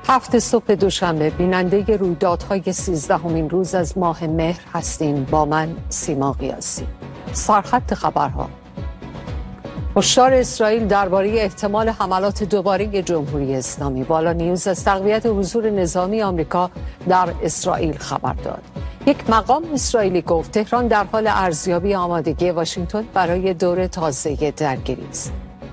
7 صبح دوشنبه بیننده رویدادهای 13مین روز از ماه مهر هستین با من سیما قیاسی. سرخط خبرها: هشدار اسرائیل درباره احتمال حملات دوباره جمهوری اسلامی. والا نیوز از تقویت حضور نظامی آمریکا در اسرائیل خبر داد. یک مقام اسرائیلی گفت تهران در حال ارزیابی آمادگی واشنگتن برای دور تازه درگیری است.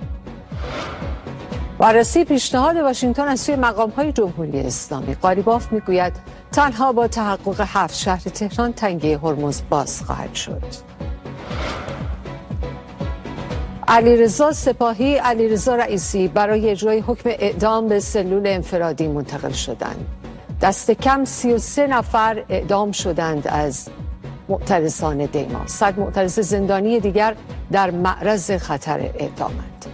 بررسی پیشنهاد واشنگتن از سوی مقام‌های جمهوری اسلامی. قالیباف میگوید تنها با تحقق 7 شهر تهران تنگه هرمز باز خواهد شد. علیرضا سپاهی، علیرضا رئیسی برای اجرای حکم اعدام به سلول انفرادی منتقل شدند. دست کم 33 نفر اعدام شدند از معترضان دیما. 100 معترض زندانی دیگر در معرض خطر اعدامند.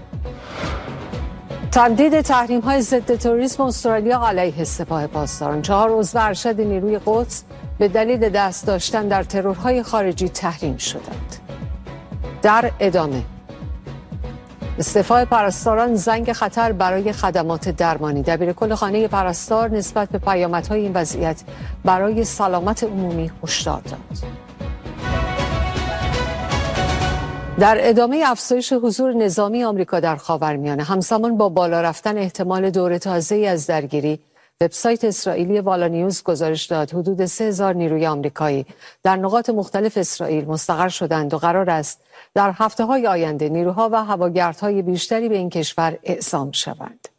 تمدید تحریم‌های ضد تروریسم استرالیا علیه سپاه پاسداران. 4 عضو ارشد نیروی قدس به دلیل دست داشتن در ترورهای خارجی تحریم شدند. در ادامه استعفای پرستاران زنگ خطر برای خدمات درمانی. دبیرکل خانه پرستار نسبت به پیامدهای این وضعیت برای سلامت عمومی هشدار داد. در ادامه افزایش حضور نظامی آمریکا در خاورمیانه همزمان با بالا رفتن احتمال دور تازه‌ای از درگیری، وبسایت اسرائیلی والا نیوز گزارش داد حدود 3000 نیروی آمریکایی در نقاط مختلف اسرائیل مستقر شدند و قرار است در هفته‌های آینده نیروها و هواگردهای بیشتری به این کشور اعزام شوند.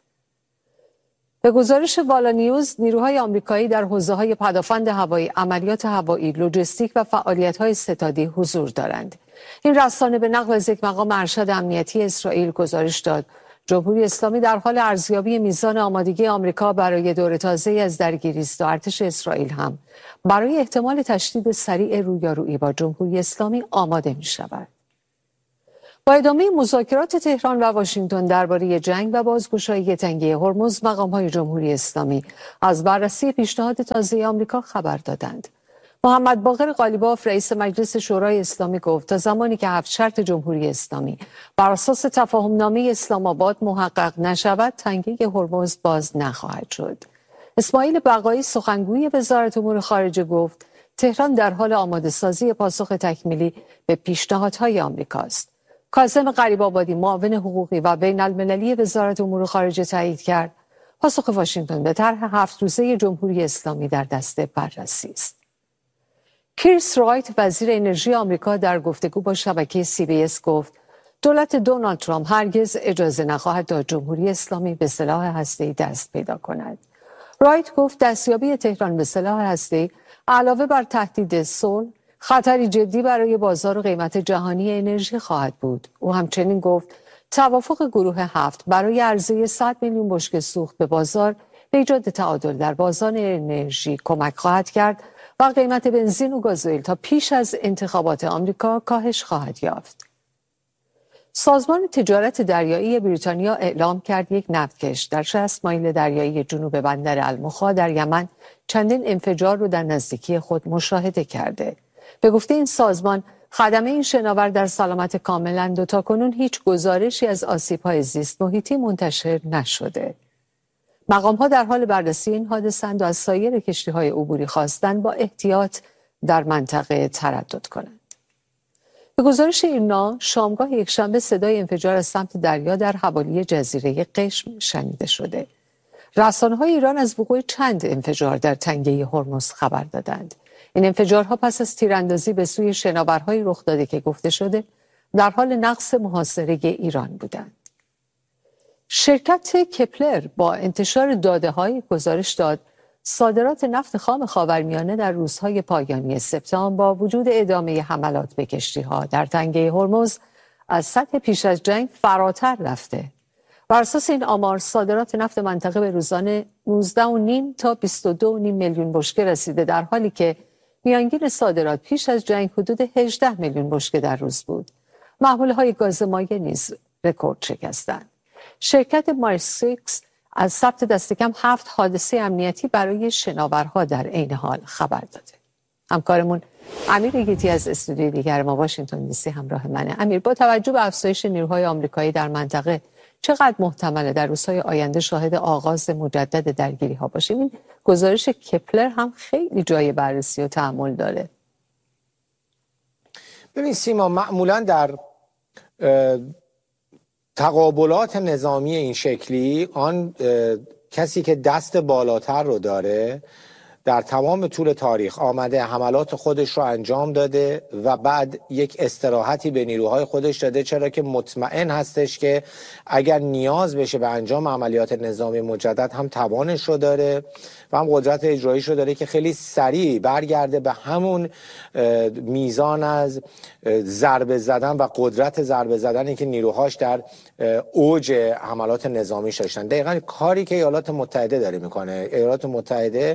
به گزارش والا نیوز، نیروهای آمریکایی در حوزه‌های پدافند هوایی، عملیات هوایی، لوجستیک و فعالیت‌های ستادی حضور دارند. این رسانه به نقل از یک مقام ارشد امنیتی اسرائیل گزارش داد جمهوری اسلامی در حال ارزیابی میزان آمادگی آمریکا برای دور تازه‌ای از درگیری است و ارتش اسرائیل هم برای احتمال تشدید سریع رویارویی با جمهوری اسلامی آماده می‌شود. با ادامه مذاکرات تهران و واشنگتن درباره جنگ و بازگشایی تنگه هرمز، مقام‌های جمهوری اسلامی از بررسی پیشنهاد تازه آمریکا خبر دادند. محمد باقر قالیباف رئیس مجلس شورای اسلامی گفت تا زمانی که 7 شرط جمهوری اسلامی بر اساس تفاهم‌نامه اسلام آباد محقق نشود، تنگه هرمز باز نخواهد شد. اسماعیل بقایی سخنگوی وزارت امور خارجه گفت تهران در حال آماده‌سازی پاسخ تکمیلی به پیشنهادهای آمریکاست. کاظم غریب‌آبادی معاون حقوقی و بین‌المللی وزارت امور خارجه تایید کرد پاسخ واشنگتن به طرح 7 روزه جمهوری اسلامی در دست بررسی است. کریس رایت وزیر انرژی آمریکا در گفتگو با شبکه CBS گفت دولت دونالد ترامپ هرگز اجازه نخواهد داد جمهوری اسلامی به سلاح هسته‌ای دست پیدا کند. رایت گفت دستیابی تهران به سلاح هسته‌ای علاوه بر تهدید صلح، خطری جدی برای بازار و قیمت جهانی انرژی خواهد بود. او همچنین گفت توافق گروه 7 برای عرضه 100 میلیون بشکه سوخت به بازار به ایجاد تعادل در بازار انرژی کمک خواهد کرد و قیمت بنزین و گازوئیل تا پیش از انتخابات آمریکا کاهش خواهد یافت. سازمان تجارت دریایی بریتانیا اعلام کرد یک نفتکش در 60 مایل دریایی جنوب بندر المخا در یمن چندین انفجار رو در نزدیکی خود مشاهده کرده. به گفته این سازمان، خدمه این شناور در سلامت کاملند و تاکنون هیچ گزارشی از آسیب‌های زیست محیطی منتشر نشده. مقام‌ها در حال بررسی این حادثه‌اند و از سایر کشتی‌های عبوری خواستند با احتیاط در منطقه تردد کنند. به گزارش ایرنا، شامگاه یکشنبه صدای انفجار از سمت دریا در حوالی جزیره قشم شنیده شده. رسانه‌های ایران از وقوع چند انفجار در تنگه هرمز خبر دادند. این انفجارها پس از تیراندازی به سوی شناورهای رخ داده که گفته شده در حال نقض محاصره ایران بودند. شرکت کپلر با انتشار داده‌های گزارش داد صادرات نفت خام خاورمیانه در روزهای پایانی سپتامبر با وجود ادامه حملات به کشتی‌ها در تنگه هرمز از سطح پیش از جنگ فراتر رفته. بر اساس این آمار صادرات نفت منطقه به روزانه 19.5 تا 22.5 میلیون بشکه رسیده، در حالی که میانگین صادرات پیش از جنگ حدود 18 میلیون بشکه در روز بود. محموله‌های گاز مایع نیز رکورد شکستند. شرکت مارسیکس از ثبت دست کم 7 حادثه امنیتی برای شناورها در عین حال خبر داده. همکارمون امیر گیتی از استودیوی دیگر ما واشنگتن دی سی همراه منه. امیر، با توجه به افزایش نیروهای آمریکایی در منطقه چقدر محتمله در روزهای آینده شاهد آغاز مجدد درگیری ها باشیم؟ این گزارش کپلر هم خیلی جای بررسی و تأمل داره. ببین سیما، معمولا در تقابلات نظامی این شکلی آن کسی که دست بالاتر رو داره در تمام طول تاریخ آمده حملات خودش رو انجام داده و بعد یک استراحتی به نیروهای خودش داده، چرا که مطمئن هستش که اگر نیاز بشه به انجام عملیات نظامی مجدد هم توانش رو داره و هم قدرت اجراییش رو داره که خیلی سریع برگرده به همون میزان از ضربه زدن و قدرت ضربه زدنی که نیروهاش در اوج حملات نظامی داشتن. دقیقاً کاری که ایالات متحده داره میکنه. ایالات متحده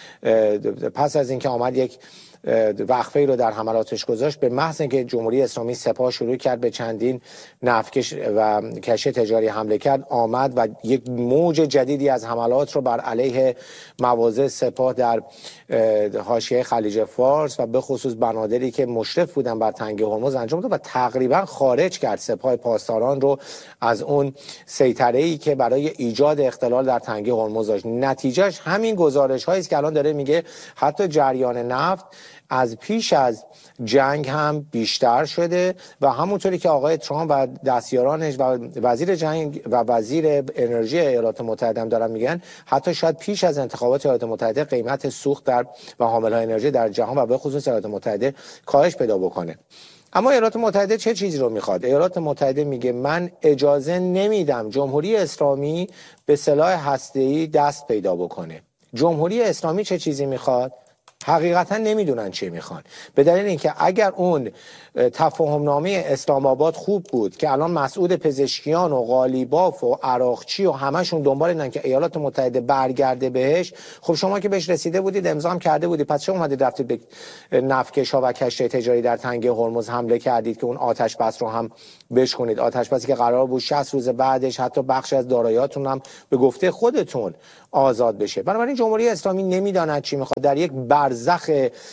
پس از اینکه آمد یک وقفه‌ای رو در حملاتش گذاشت، به محض اینکه جمهوری اسلامی سپاه شروع کرد به چندین نفتکش و کشتی تجاری حمله کرد، آمد و یک موج جدیدی از حملات رو بر علیه مواضع سپاه در حاشیه خلیج فارس و به خصوص بنادری که مشرف بودن بر تنگه هرمز انجام داد و تقریبا خارج کرد سپاه پاسداران رو از اون سیطره‌ای که برای ایجاد اختلال در تنگه هرمز داشت. نتیجهش همین گزارش‌هایی است که الان داره میگه حتی جریان نفت از پیش از جنگ هم بیشتر شده و همونطوری که آقای ترامپ و دستیارانش و وزیر جنگ و وزیر انرژی ایالات متحده هم دارن میگن حتی شاید پیش از انتخابات ایالات متحده قیمت سوخت در و حاملهای انرژی در جهان و به خصوص ایالات متحده کاهش پیدا بکنه. اما ایالات متحده چه چیزی رو میخواد؟ ایالات متحده میگه من اجازه نمیدم جمهوری اسلامی به سلاح هسته‌ای دست پیدا بکنه. جمهوری اسلامی چه چیزی میخواد؟ حقیقتا نمیدونن چی میخوان، به دلیل اینکه اگر اون تفاهم نامه اسلام آباد خوب بود که الان مسعود پزشکیان و قالیباف و عراقچی و همشون دنبال اینن که ایالات متحده برگرده بهش، خب شما که بهش رسیده بودید امضا هم کرده بودید، پس چه اومدید رفتید به نفتکش‌ها و کشتی تجاری در تنگه هرمز حمله کردید که اون آتش بس رو هم بشکنید؟ آتش بسی که قرار بود 60 روز بعدش حتی بخش از داراییاتون هم به گفته خودتون آزاد بشه. بنابراین جمهوری اسلامی نمیداند چی میخواد، در یک برزخ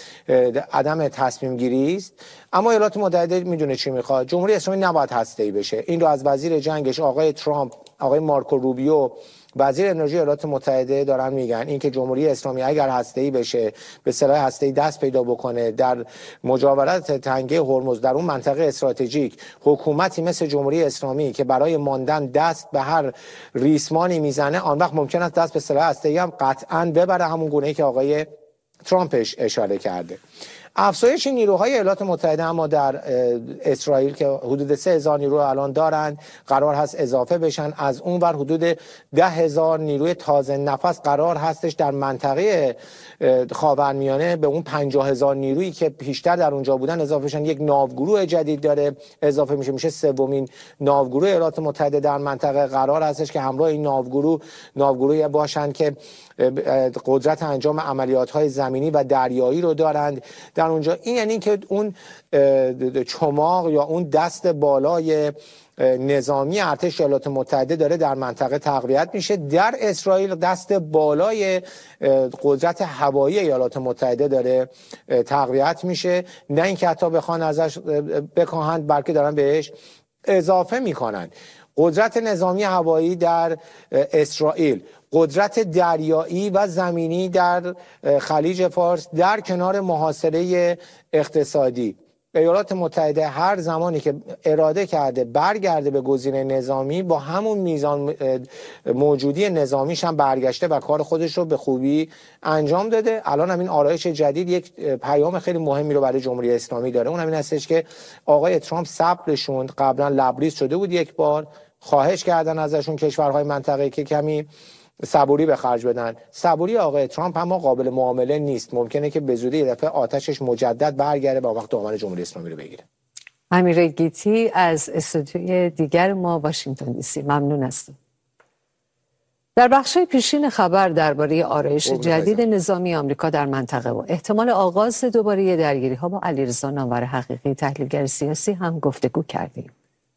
عدم تصمیم گیری است. اما ایالات متحده میدونه چی میخواد. جمهوری اسلامی نباید هسته‌ای بشه. این رو از وزیر جنگش آقای ترامپ، آقای مارکو روبیو وزیر انرژی ایالات متحده دارن میگن اینکه جمهوری اسلامی اگر هسته‌ای بشه، به سلاح هسته‌ای دست پیدا بکنه، در مجاورت تنگه هرمز در اون منطقه استراتژیک حکومتی مثل جمهوری اسلامی که برای ماندن دست به هر ریسمانی میزنه، آن وقت ممکن است دست به سلاح هسته‌ای هم قطعاً ببره، همون گونه‌ای که آقای ترامپش اشاره کرده. افزایش نیروهای ایالات متحده اما در اسرائیل که حدود 3000 نیرو الان دارند قرار هست اضافه بشن. از اون ور حدود 10,000 نیروی تازه نفس قرار هستش در منطقه خاورمیانه به اون 50,000 نیرویی که پیشتر در اونجا بودن اضافه بشن. یک ناوگروه جدید داره اضافه میشه سومین ناوگروه ایالات متحده در منطقه قرار هستش که همراه این ناوگروهی باشن که قدرت انجام عملیات‌های زمینی و دریایی رو دارند در اونجا. این یعنی که اون چماق یا اون دست بالای نظامی ارتش ایالات متحده داره در منطقه تقویت میشه. در اسرائیل دست بالای قدرت هوایی ایالات متحده داره تقویت میشه، نه اینکه حتی بخوان ازش بکاهند، بلکه دارن بهش اضافه میکنن. قدرت نظامی هوایی در اسرائیل، قدرت دریایی و زمینی در خلیج فارس در کنار محاصره اقتصادی. ایالات متحده هر زمانی که اراده کرده برگرده به گزینه نظامی، با همون میزان موجودی نظامیش هم برگشته و کار خودش رو به خوبی انجام داده. الان هم این آرایش جدید یک پیام خیلی مهمی رو برای جمهوری اسلامی داره. اون هم این هستش که آقای ترامپ صبرشون قبلا لبریز شده بود، یک بار خواهش کردن ازشون کشورهای منطقه که کمی صبوری به خرج بدن. صبوری آقای ترامپ هم قابل معامله نیست. ممکنه که به زودی یه دفعه آتشش مجدد برگرده با وقت دامن جمهوری اسلامی رو بگیره. امیر گیتی از استودیوی دیگر ما واشنگتن دی سی ممنون هستم. در بخش پیشین خبر درباره آرایش جدید نظامی آمریکا در منطقه و احتمال آغاز دوباره درگیری‌ها با علیرضا نانور حقیقی تحلیلگر سیاسی هم گفتگو کردیم.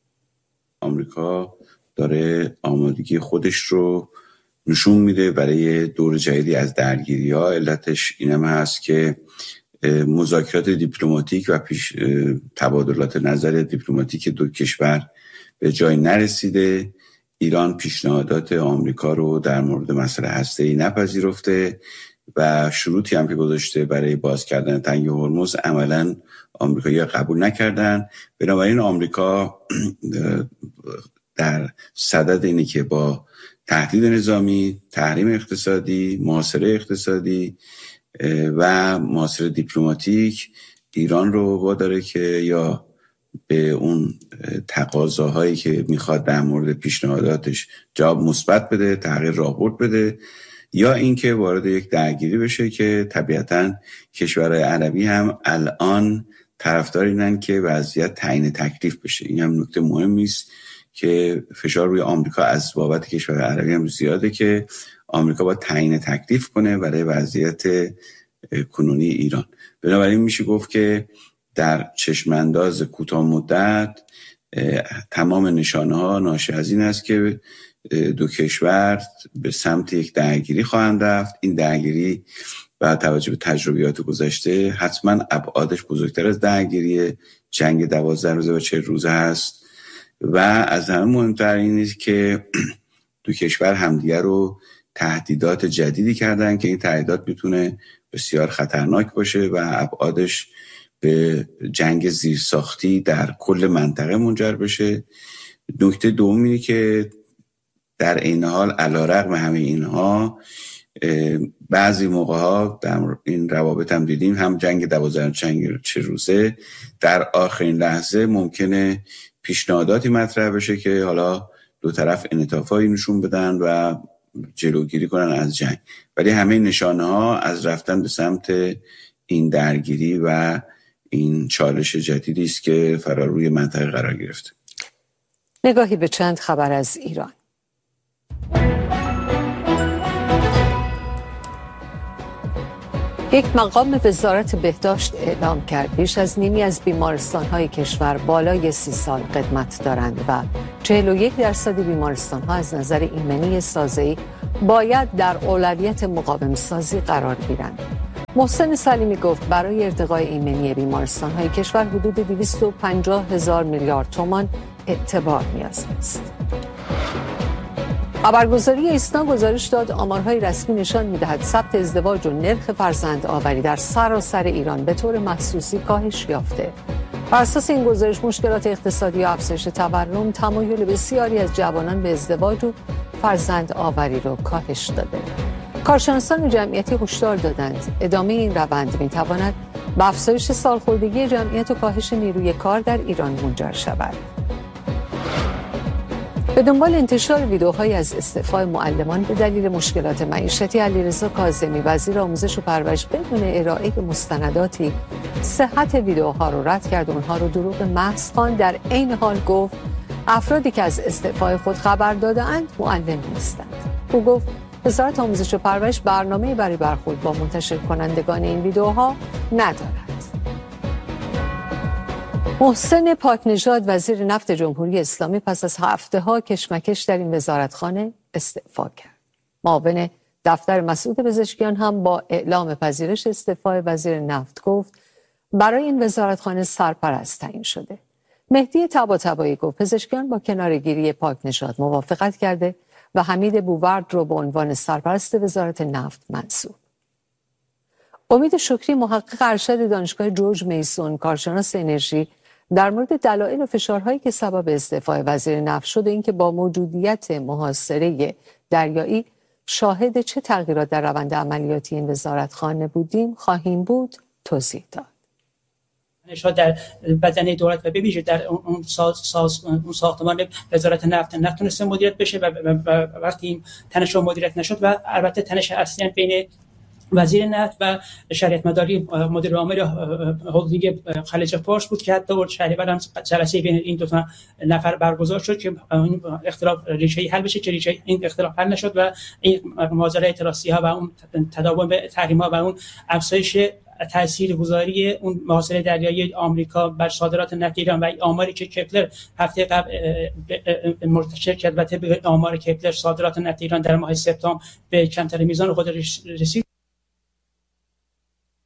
آمریکا داره آمادگی خودش رو نشون میده برای دور جدیدی از درگیری‌ها. علتش اینم هست که مذاکرات دیپلماتیک و تبادلات نظر دیپلماتیک دو کشور به جای نرسیده. ایران پیشنهادات آمریکا رو در مورد مسئله هسته‌ای نپذیرفته و شروطی هم که گذاشته برای باز کردن تنگ هرمز عملاً آمریکایی‌ها قبول نکردن. بنابراین آمریکا در صدد اینه که با تهدید نظامی، تحریم اقتصادی، محاصره اقتصادی و محاصره دیپلماتیک ایران رو واداره که یا به اون تقاضاهایی که میخواد در مورد پیشنهاداتش جواب مثبت بده، تغییر راهبرد بده، یا اینکه وارد یک درگیری بشه که طبیعتاً کشورهای عربی هم الان طرفدار اینن که وضعیت تعیین تکلیف بشه. این هم نکته مهمی است که فشار روی آمریکا از بابت کشورهای عربی هم زیاده که آمریکا باید تعیین تکلیف کنه برای وضعیت کنونی ایران. بنابراین میشه گفت که در چشمانداز کوتاه مدت تمام نشانه ها ناشی از این است که دو کشور به سمت یک درگیری خواهند رفت. این درگیری با توجه به تجربیات گذشته حتما ابعادش بزرگتر از درگیری جنگ 12 روزه و 40 روزه هست و از همه مهمتر این است که دو کشور همدیگر رو تهدیدات جدیدی کردن که این تهدیدات میتونه بسیار خطرناک باشه و ابعادش به جنگ زیرساختی در کل منطقه منجر بشه. نکته دوم اینه که در این حال علیرغم همه اینها بعضی موقع‌ها در این روابط هم دیدیم هم جنگ 12 چه روزه در آخرین لحظه ممکنه پیشنهاداتی مطرح بشه که حالا دو طرف انعطافایی نشون بدن و جلوگیری کنن از جنگ، ولی همه نشانه ها از رفتن به سمت این درگیری و این چالش جدیدی است که فراروی منطقه قرار گرفته. نگاهی به چند خبر از ایران. یک مقام وزارت بهداشت اعلام کرد بیش از نیمی از بیمارستان‌های کشور بالای 30 سال قدمت دارند و 41% بیمارستان‌ها از نظر ایمنی سازه‌ای باید در اولویت مقاوم سازی قرار گیرند. محسن سلیمی گفت برای ارتقای ایمنی بیمارستان‌های کشور حدود 250,000 میلیارد تومان اعتبار نیاز است. خبرگزاری ایسنا گزارش داد آمارهای رسمی نشان می‌دهد ثبت ازدواج و نرخ فرزند آوری در سراسر ایران به طور محسوسی کاهش یافته. بر اساس این گزارش مشکلات اقتصادی و افزایش تورم تمایل بسیاری از جوانان به ازدواج و فرزند آوری را کاهش داده. کارشناسان جمعیتی هشدار دادند ادامه این روند می‌تواند به افزایش سالخوردگی جمعیت و کاهش نیروی کار در ایران منجر شود. به دنبال انتشار ویدئوهای از استعفای معلمان به دلیل مشکلات معیشتی، علیرضا کاظمی وزیر آموزش و پرورش بدون ارائه مستنداتی صحت ویدئوها رو رد کرد و اونها رو دروغ محض خواند. در عین حال گفت افرادی که از استعفای خود خبر داده‌اند معلم نیستند. او گفت وزارت آموزش و پرورش برنامه‌ای برای برخورد با منتشر کنندگان این ویدئوها ندارد. محسن پاکنژاد وزیر نفت جمهوری اسلامی پس از هفته‌ها کشمکش در این وزارتخانه استعفا کرد. معاون دفتر مسعود پزشکیان هم با اعلام پذیرش استعفای وزیر نفت گفت برای این وزارتخانه سرپرست تعیین شده. مهدی طباطبایی گفت پزشکیان با کناره‌گیری پاکنژاد موافقت کرده و حمید بوورد رو به عنوان سرپرست وزارت نفت منصوب. امید شکری محقق ارشد دانشگاه جورج میسون کارشناس انرژی در مورد دلایل و فشارهایی که سبب استعفای وزیر نفت شد و اینکه با موجودیت محاصره دریایی شاهد چه تغییرات در روند عملیاتی این وزارتخانه بودیم خواهیم بود توضیح داد. نشاد در بدنه دولت و به ویژه در اون ساختمان وزارت نفت نتونسته مدیریت بشه و وقتی این تنش مدیریت نشد و البته تنش اصلی بین وزیر نفت و شریعت مداری مدیر عامل هلدینگ خلیج فارس بود که حتی شهریور هم جلسه بین این دو تا نفر برگزار شد که این اختلاف ریشه‌ای حل بشه که ریشه این اختلاف حل نشد و این ماجرای اعتراضی‌ها و اون تداوم به تحریم‌ها و اون افزایش تاثیرگذاری اون محاصره دریایی آمریکا بر صادرات نفت ایران و آماری که کپلر هفته قبل منتشر کرد و طبق آمار کپلر صادرات نفت ایران در ماه سپتامبر به کمترین میزان خود رسید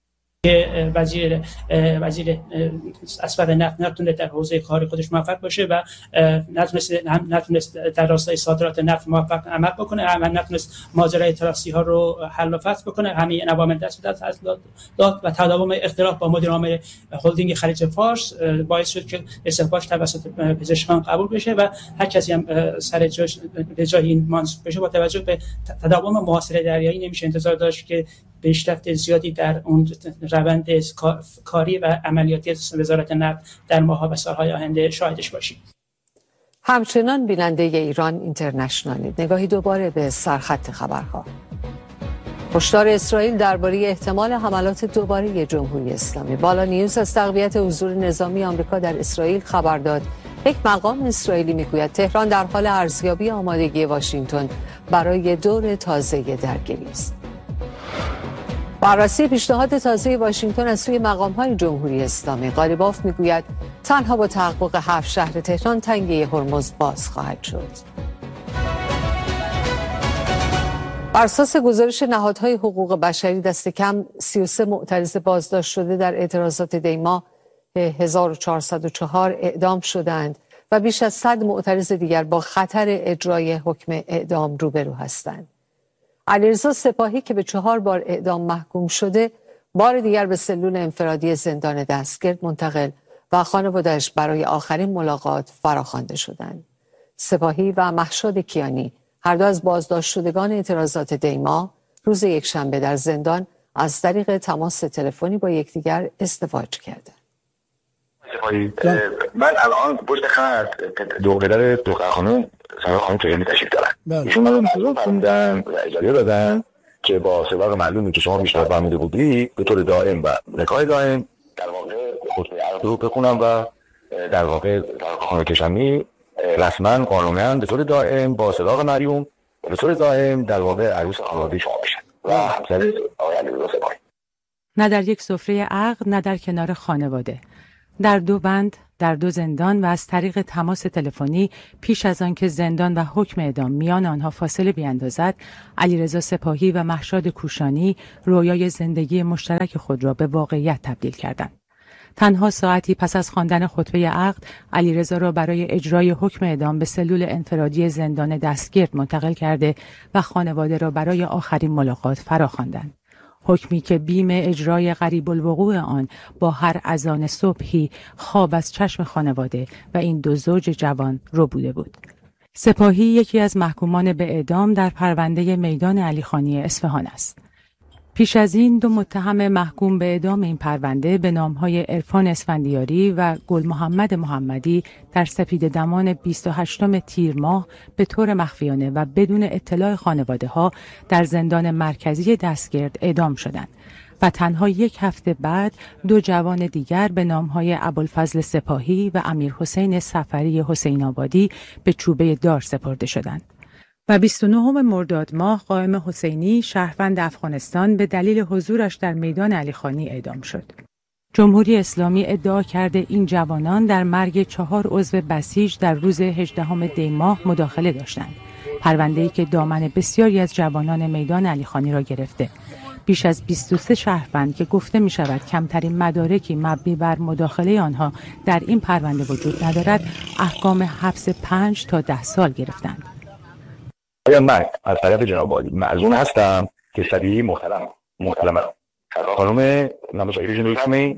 که وزیر اسبق نفت نتونه در حوزه کاری خودش موفق باشه و نتونست در راستای صادرات نفت موفق عمل بکنه و نتونست ماجرای تراسی ها رو حل و فصل بکنه. همین عوامل دست داد و تداوم اختلاف با مدیر عامل هلدینگ خلیج فارس باعث شد که استعفاش توسط پزشکان قبول بشه و هر کسی هم سر جاش به جای این منصوب بشه. با توجه به تداوم محاصره دریایی نمیشه انتظار داشت که پیشرفت زیادی در اون روند کاری و عملیاتی وزارت نفت در ماه‌ها و سال‌های آینده شاهدش باشیم. همچنان بیننده ایران اینترنشنال، نگاهی دوباره به سرخط خبرها. هشدار اسرائیل درباره احتمال حملات دوباره جمهوری اسلامی. والا نیوز از تقویت حضور نظامی آمریکا در اسرائیل خبر داد. یک مقام اسرائیلی میگوید تهران در حال ارزیابی آمادگی واشنگتن برای دور تازه درگیری است. بررسی پیشنهاد تازه واشنگتن از سوی مقام‌های جمهوری اسلامی. قالیباف میگوید تنها با تحقق 7 شهر تهران تنگه هرمز باز خواهد شد. بر اساس گزارش نهادهای حقوق بشری دست کم 33 معترض بازداشت شده در اعتراضات دیما 1404 اعدام شدند و بیش از 100 معترض دیگر با خطر اجرای حکم اعدام روبرو هستند. علیرضا سپاهی که به 4 بار اعدام محکوم شده بار دیگر به سلول انفرادی زندان دستگرد منتقل و خانواده‌اش برای آخرین ملاقات فراخوانده شدند. سپاهی و مهشاد کیانی هر دو از بازداشت شدگان اعتراضات دیما روز یکشنبه در زندان از طریق تماس تلفنی با یکدیگر ازدواج کردند. من الان پشت خط دختر خانم کیانی تشریف دارن. ایشون من رو خوندن و اجازه دادن که با سبق معلومی که شما بیشتر فهمیده بودی به طور دائم و نکاح دائم در واقع خطبه عقد رو بخونم و در واقع خانم کیانی رسما قانونا به طور دائم با صداق مریم به طور دائم در واقع عروس خانواده شما بشن و همسر آقای علیرضا سپاهی. نه در یک سفره عقد نه در کنار خانواده، در 2 بند، در 2 زندان و از طریق تماس تلفنی پیش از آن که زندان و حکم اعدام میان آنها فاصله بیاندازد، علیرضا سپاهی و مهشاد کوشانی رویای زندگی مشترک خود را به واقعیت تبدیل کردند. تنها ساعتی پس از خواندن خطبه عقد، علیرضا را برای اجرای حکم اعدام به سلول انفرادی زندان دستگرد منتقل کرده و خانواده را برای آخرین ملاقات فراخواندند. حکمی که بیم اجرای قریب الوقوع آن با هر اذان صبحی خواب از چشم خانواده و این 2 زوج جوان ربوده بود. سپاهی یکی از محکومان به اعدام در پرونده میدان علیخانی اصفهان است. پیش از این 2 متهم محکوم به اعدام این پرونده به نامهای عرفان اسفندیاری و گل محمد محمدی در سپیده‌دمان 28 تیر ماه به طور مخفیانه و بدون اطلاع خانواده ها در زندان مرکزی دستگرد اعدام شدند و تنها 1 هفته بعد 2 جوان دیگر به نامهای ابوالفضل سپاهی و امیرحسین صفری حسین آبادی به چوبه دار سپرده شدند. و 29 مرداد ماه قائم حسینی شهروند افغانستان به دلیل حضورش در میدان علیخانی اعدام شد. جمهوری اسلامی ادعا کرده این جوانان در مرگ 4 عضو بسیج در روز 18 دی ماه مداخله داشتند. پرونده‌ای که دامن بسیاری از جوانان میدان علیخانی را گرفته. بیش از 23 شهروند که گفته می شود کمترین مدارکی مبنی بر مداخله آنها در این پرونده وجود ندارد، احکام حبس 5 تا 10 سال گرفتند. من از طرف جناب عالی معزون هستم که شبیه محترم خانم نامزدی جنوبی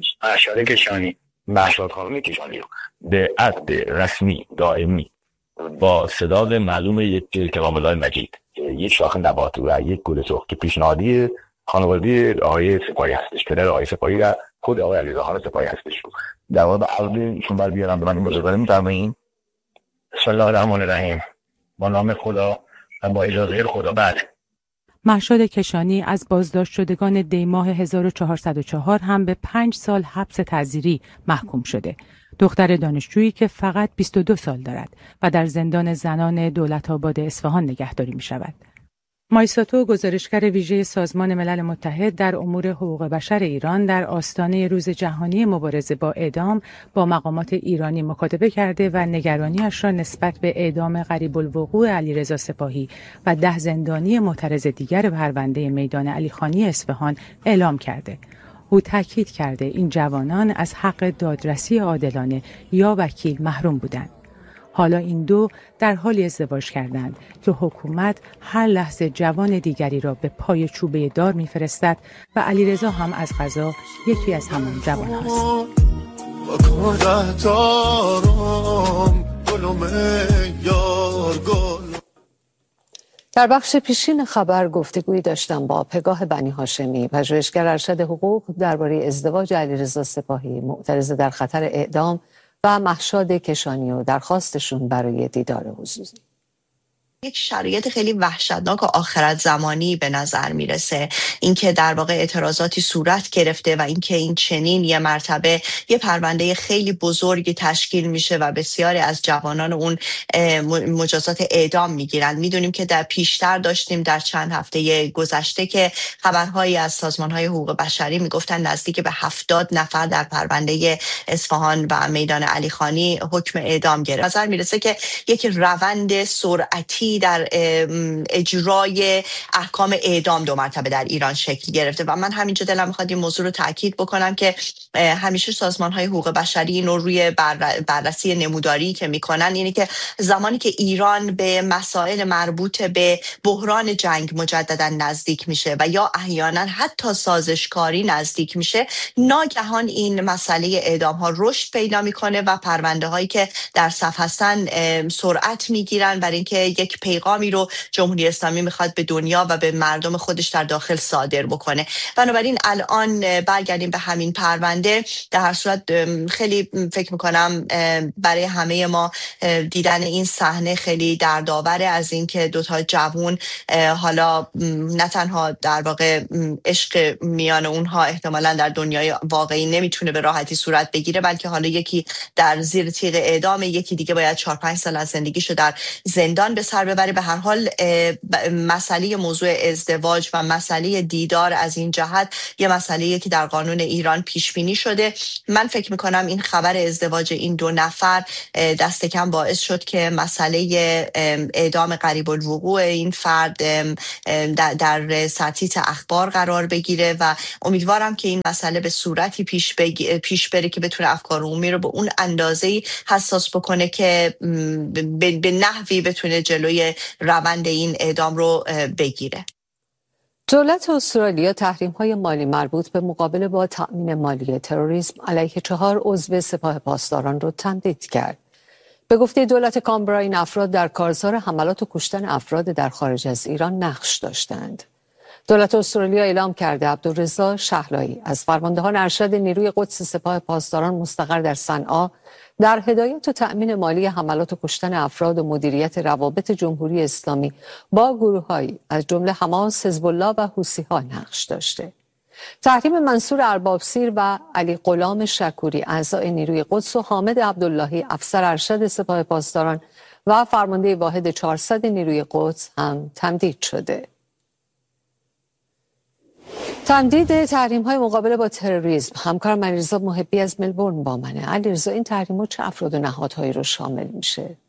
مهشاد خانم کیشانی به عقد رسمی دائمی با صداق معلوم یک کلام الله مجید، یک شاخ نبات و یک گل سرخ که پیشنهادی خانواده آقای سپاهی هستش، پدر آقای سپاهی و خود آقای علیرضا خان سپاهی هستش، در واقع عقد ایشون بر بیارم به من این مجازه می‌فرمایید. بسم الله الرحمن الرحیم. با نام خدا و با اجازه خدا. بعد مهشاد کشانی از بازداشت شدگان دی ماه 1404 هم به 5 سال حبس تعزیری محکوم شده. دختر دانشجویی که فقط 22 سال دارد و در زندان زنان دولت‌آباد اصفهان نگهداری می شود. مایساتو، گزارشگر ویژه سازمان ملل متحد در امور حقوق بشر ایران، در آستانه روز جهانی مبارزه با اعدام با مقامات ایرانی مکاتبه کرده و نگرانی‌اش را نسبت به اعدام قریب الوقوع علیرضا سپاهی و 10 زندانی معترض دیگر پرونده میدان علیخانی اصفهان اعلام کرده. او تاکید کرده این جوانان از حق دادرسی عادلانه یا وکیل محروم بودند. حالا این دو در حالی ازدواج کردند که حکومت هر لحظه جوان دیگری را به پای چوبه دار می‌فرستد و علیرضا هم از قضا یکی از همان جوان هاست. در بخش پیشین خبر گفتگویی داشتم با پگاه بنی هاشمی، پژوهشگر ارشد حقوق، درباره ازدواج علیرضا سپاهی معترض در خطر اعدام و مهشاد کشانی و درخواستشون برای دیدار حضوری. یک شرایط خیلی وحشتناک و آخرت زمانی به نظر میرسه، اینکه در واقع اعتراضاتی صورت گرفته و اینکه این چنین یه مرتبه یه پرونده خیلی بزرگی تشکیل میشه و بسیاری از جوانان اون مجازات اعدام میگیرن. میدونیم که در پیشتر داشتیم در چند هفته گذشته که خبرهایی از سازمانهای حقوق بشری میگفتن نزدیک به 70 نفر در پرونده اصفهان و میدان علیخانی حکم اعدام گرفت. نظر میرسه که یک روند سرعتی در اجرای احکام اعدام دو مرتبه در ایران شکل گرفته و من همینجا دلم میخواد این موضوع رو تاکید بکنم که همیشه سازمان‌های حقوق بشری اینو روی بررسی نموداری که میکنن، یعنی که زمانی که ایران به مسائل مربوط به بحران جنگ مجددا نزدیک میشه و یا احیانا حتی سازشکاری نزدیک میشه، ناگهان این مسئله اعدام ها رشد پیدا میکنه و پرونده هایی که در صف هستن سرعت میگیرن، برای اینکه یک پیغامی رو جمهوری اسلامی میخواد به دنیا و به مردم خودش در داخل صادر بکنه. بنابراین الان برگردیم به همین پرونده. در هر صورت خیلی فکر میکنم برای همه ما دیدن این صحنه خیلی دردآوره، از اینکه دوتا جوون حالا نه تنها در واقع عشق میان اونها احتمالاً در دنیای واقعی نمیتونه به راحتی صورت بگیره، بلکه حالا یکی در زیر تیغ اعدام، یکی دیگه باید 4-5 سال از زندگیشو در زندان به سر ببره. به هر حال مسئله موضوع ازدواج و مسئله دیدار از این جهت یه مسئله‌ای که در قانون ایران پیش بینی شده. من فکر میکنم این خبر ازدواج این دو نفر دست کم باعث شد که مسئله اعدام قریب الوقوع این فرد در سطح اخبار قرار بگیره و امیدوارم که این مسئله به صورتی پیش بره که بتونه افکار عمومی رو به اون اندازه‌ای حساس بکنه که به نحوی بتونه جلوی روند این اعدام رو بگیره. دولت استرالیا تحریم‌های مالی مربوط به مقابله با تأمین مالی تروریسم علیه 4 عضو سپاه پاسداران را تمدید کرد. به گفته دولت کانبرا این افراد در کارزار حملات و کشتن افراد در خارج از ایران نقش داشتند. دولت استرالیا اعلام کرده عبدالرضا شهلایی از فرماندهان ارشد نیروی قدس سپاه پاسداران مستقر در صنعا در هدایت و تأمین مالی حملات و کشتن افراد و مدیریت روابط جمهوری اسلامی با گروه‌هایی از جمله حماس، حزب الله و حوثی‌ها نقش داشته. تحریم منصور اربابسیر و علی غلام شکوری اعضای نیروی قدس و حامد عبداللهی افسر ارشد سپاه پاسداران و فرمانده واحد 400 نیروی قدس هم تمدید شده. تمدید تحریم‌های مقابله با تروریسم. همکارم علیرضا محبی از ملبورن با منه. علیرضا، این تحریم‌ها چه افراد و نهادهایی رو شامل میشه؟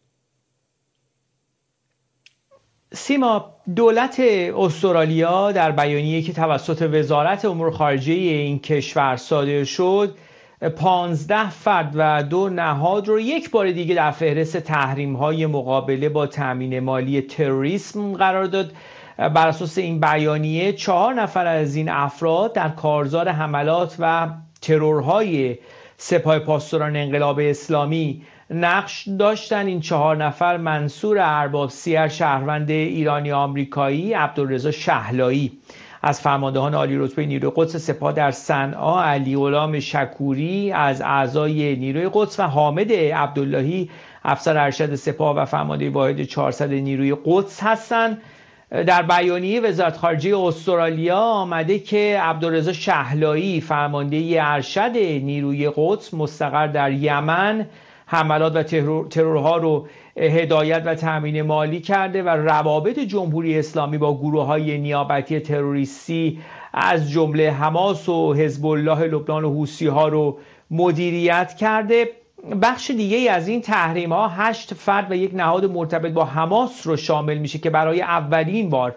سیما، دولت استرالیا در بیانیه‌ای که توسط وزارت امور خارجه این کشور صادر شد 15 فرد و 2 نهاد رو یک بار دیگه در فهرست تحریم‌های مقابله با تامین مالی تروریسم قرار داد. بر اساس این بیانیه 4 نفر از این افراد در کارزار حملات و ترورهای سپاه پاسداران انقلاب اسلامی نقش داشتن. این 4 نفر منصور اربابسیر شهروند ایرانی آمریکایی، عبدالرضا شهلایی از فرماندهان عالی رتبه نیروی قدس سپاه در صنعا، علی غلام شکوری از اعضای نیروی قدس و حامد عبداللهی افسر ارشد سپاه و فرمانده واحد 400 نیروی قدس هستند. در بیانیه وزارت خارجه استرالیا آمده که عبدالرضا شهلایی فرمانده ارشد نیروی قدس مستقر در یمن حملات و ترورها رو هدایت و تامین مالی کرده و روابط جمهوری اسلامی با گروه‌های نیابتی تروریستی از جمله حماس و حزب الله لبنان و حوثی‌ها رو مدیریت کرده. بخش دیگه از این تحریم ها 8 فرد و یک نهاد مرتبط با حماس رو شامل میشه که برای اولین بار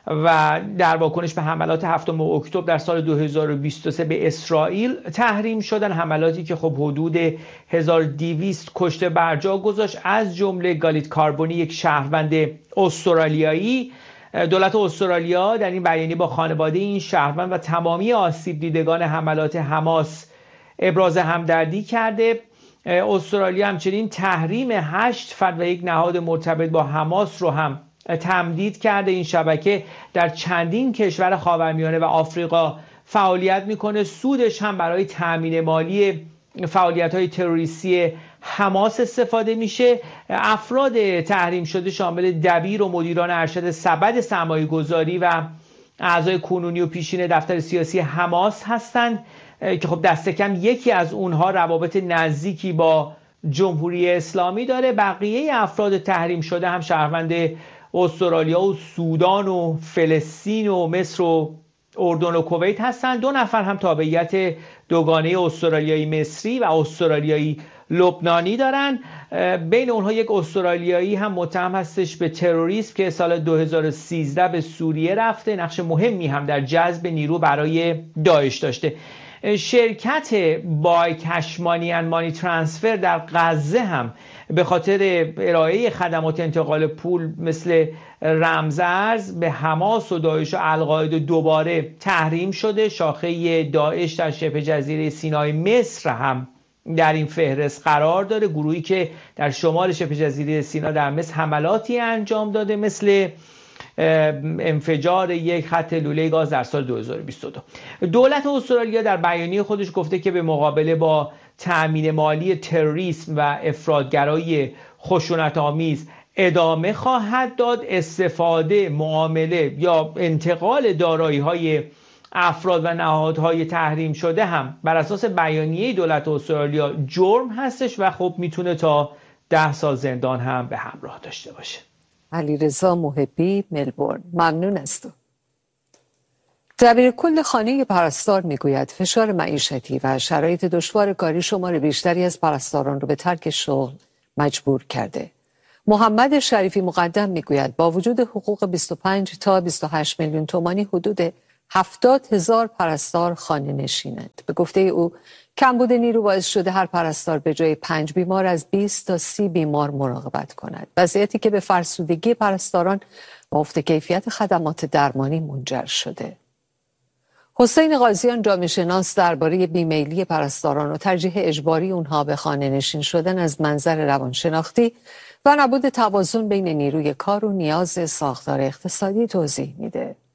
و در واکنش به حملات 7 اکتبر در سال 2023 به اسرائیل تحریم شدن، حملاتی که خب حدود 1200 کشته بر جا گذاشت، از جمله گالیت کاربونی، یک شهروند استرالیایی. دولت استرالیا در این بیانیه با خانواده این شهروند و تمامی آسیب دیدگان حملات حماس ابراز همدردی کرده. استرالیا همچنین تحریم 8 فرد و یک نهاد مرتبط با حماس رو هم تمدید کرده. این شبکه در چندین کشور خاورمیانه و آفریقا فعالیت میکنه. سودش هم برای تامین مالی فعالیت‌های تروریستی حماس استفاده میشه. افراد تحریم شده شامل دبیر و مدیران ارشد سبد سرمایه‌گذاری و اعضای کنونی و پیشین دفتر سیاسی حماس هستند که خب دست کم یکی از اونها روابط نزدیکی با جمهوری اسلامی داره. بقیه افراد تحریم شده هم شهروند استرالیا و سودان و فلسطین و مصر و اردن و کویت هستند. 2 نفر هم تابعیت دوگانه استرالیایی مصری و استرالیایی لبنانی دارن. بین اونها یک استرالیایی هم متهم هستش به تروریسم که سال 2013 به سوریه رفته، نقش مهمی هم در جذب نیرو برای داعش داشته. شرکت بای کش مانی اند مانی ترانسفر در غزه هم به خاطر ارائه خدمات انتقال پول مثل رمزارز به حماس و داعش و القاعده دوباره تحریم شده. شاخه داعش در شبه جزیره سینای مصر هم در این فهرست قرار داره، گروهی که در شمال شبه جزیره سینا در مصر حملاتی انجام داده مثل انفجار یک خط لوله گاز در سال 2022. دولت استرالیا در بیانیه خودش گفته که به مقابله با تأمین مالی تروریسم و افراطگرایی خشونت‌آمیز ادامه خواهد داد. استفاده، معامله یا انتقال دارایی‌های افراد و نهادهای تحریم شده هم بر اساس بیانیه دولت استرالیا جرم هستش و خب میتونه تا 10 سال زندان هم به همراه داشته باشه. علیرضا محبی، ملبورن. ممنون از تو. دبیر کل خانه پرستار میگوید فشار معیشتی و شرایط دشوار کاری شمار بیشتری از پرستاران رو به ترک شغل مجبور کرده. محمد شریفی مقدم میگوید با وجود حقوق 25 تا 28 میلیون تومانی حدود 70,000 پرستار خانه نشینند. به گفته او کمبود نیرو باعث شده هر پرستار به جای 5 بیمار از 20 تا 30 بیمار مراقبت کند. وضعیتی که به فرسودگی پرستاران و افت کیفیت خدمات درمانی منجر شده. حسین قاضیان جامعه شناس درباره بیمیلی پرستاران و ترجیح اجباری اونها به خانه نشین شدن از منظر روانشناختی و نبود توازن بین نیروی کار و نیاز ساختار اقتصادی توضیح میده.